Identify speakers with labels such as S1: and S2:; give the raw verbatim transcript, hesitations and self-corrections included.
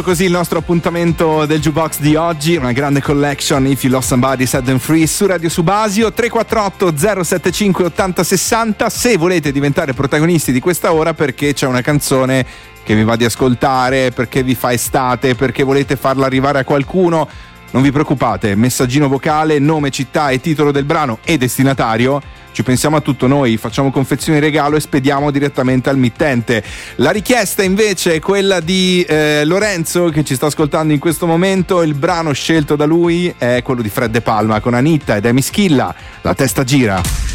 S1: Così il nostro appuntamento del Jukebox di oggi, una grande collection, If You Lost Somebody Set Them Free su Radio Subasio. Tre quattro otto zero sette cinque otto zero sei zero se volete diventare protagonisti di questa ora, perché c'è una canzone che vi va di ascoltare, perché vi fa estate, perché volete farla arrivare a qualcuno. Non vi preoccupate, messaggino vocale, nome, città e titolo del brano e destinatario. Ci pensiamo a tutto noi, facciamo confezioni regalo e spediamo direttamente al mittente. La richiesta invece è quella di eh, Lorenzo, che ci sta ascoltando in questo momento. Il brano scelto da lui è quello di Fred De Palma con Anitta ed Emi Schilla, La testa gira.